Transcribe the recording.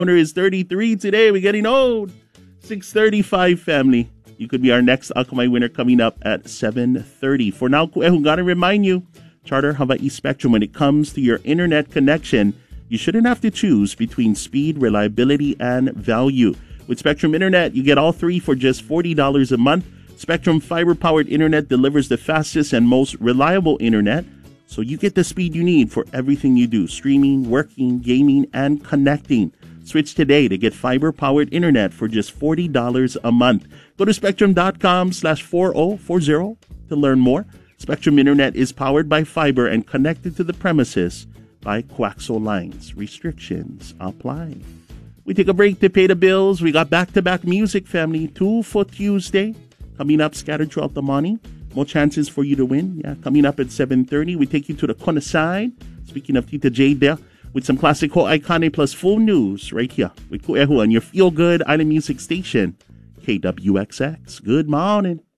Owner is 33 today. We're getting old. 6:35, family. You could be our next Akamai winner coming up at 7:30. For now, gotta remind you, Charter Hawaii Spectrum, when it comes to your internet connection, you shouldn't have to choose between speed, reliability, and value. With Spectrum Internet, you get all three for just $40 a month. Spectrum fiber-powered internet delivers the fastest and most reliable internet, so you get the speed you need for everything you do, streaming, working, gaming, and connecting. Switch today to get fiber-powered internet for just $40 a month. Go to spectrum.com/4040 to learn more. Spectrum Internet is powered by fiber and connected to the premises by coaxial lines. Restrictions apply. We take a break to pay the bills. We got back-to-back music, family. 2 for Tuesday. Coming up, scattered throughout the morning. More chances for you to win. Yeah, coming up at 7:30. We take you to the corner side. Speaking of Tita J there, with some classic Ho'aikane plus full news right here with Ku'ehu on your feel-good island music station, KWXX. Good morning.